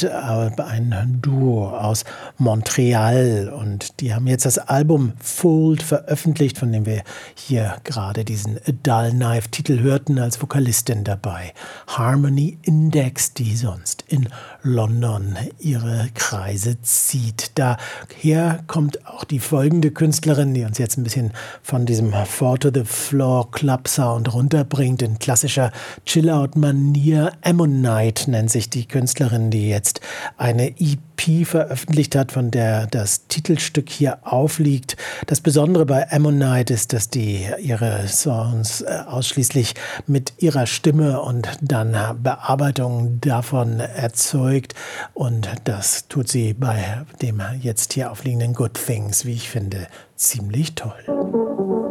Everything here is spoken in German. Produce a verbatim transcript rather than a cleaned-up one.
Ammonite, äh, ein Duo aus Montreal. Und die haben jetzt das Album Fold veröffentlicht, von dem wir hier gerade diesen A Dull Knife-Titel hörten, als Vokalistin dabei. Harmony Index, die sonst in London ihre Kreise zieht. Daher kommt auch die folgende Künstlerin, die uns jetzt ein bisschen von diesem Four to the Floor Club Sound runterbringt, in klassischer Chill-Out-Manier. Ammonite nennt sich die Künstlerin, die jetzt eine E P veröffentlicht hat, von der das Titelstück hier aufliegt. Das Besondere bei Ammonite ist, dass die ihre Songs ausschließlich mit ihrer Stimme und dann Bearbeitung davon erzeugt. Und das tut sie bei dem jetzt hier aufliegenden Good Things, wie ich finde, ziemlich toll.